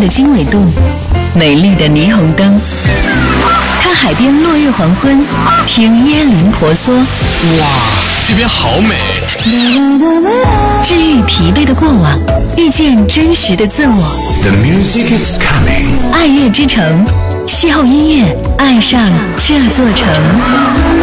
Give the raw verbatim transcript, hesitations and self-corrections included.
的经纬度，美丽的霓虹灯，看海边落日黄昏，听椰林婆娑。 哇，这边好美！ 治愈疲惫的过往，遇见真实的自我。 The music is coming。 爱乐之城，邂逅音乐，爱上这座城。